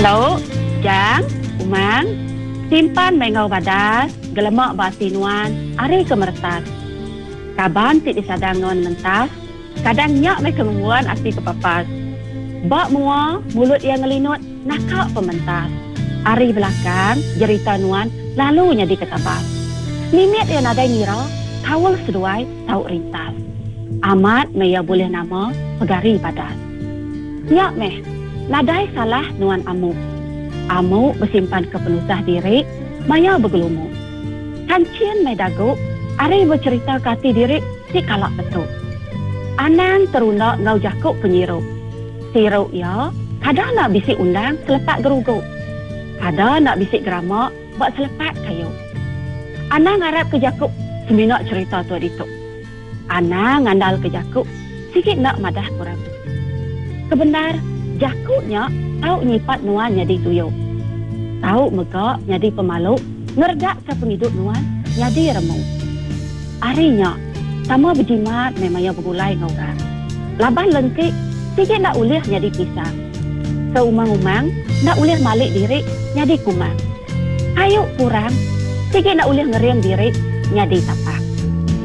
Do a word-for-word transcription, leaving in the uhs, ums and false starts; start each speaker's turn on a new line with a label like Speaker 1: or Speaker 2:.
Speaker 1: Lauk, jang, umang, simpan mengau badas, gelemak basinuan, ari kemertas. Kaban tik disadangon mentas, kadang nyak mai kemenguan asli kepapas. Bak mua, mulut yang ngelinut, nakak pementas. Ari belakang, jerita nuan, lalu nyadi ketabas. Nimit yang ada ngira, tawul seduai, tau rintas. Amat maya boleh nama, pegari badas. Nyak meh, ladai salah nuan amuk. Amuk bersimpan kepenusah diri, maya bergelumuk. Kancien mai daguk, ari bercerita kati diri, si kalak betul. Anang terunak ngau jakuk penyiruk. Siruk ya, kadang nak bisik undang selepak geruguk. Kadang nak bisik geramak, buat selepak kayu. Anang harap ke jakuk, seminak cerita tu dituk. Anang ngandal ke jakuk, sikit nak madah kurang. Kebenar, jakuknya tahu nyipat nuan jadi tuyuk. Tahu megak jadi pemaluk, ngerdak ke penghidup nuan jadi remuk. Arinya, sama berjimat memangnya bergulai ngorang. Laban lengkik, sikit nak ulih jadi pisang. Seumang-umang, nak ulih malik diri jadi kumang. Ayuk kurang, sikit nak ulih ngeriam diri jadi tap.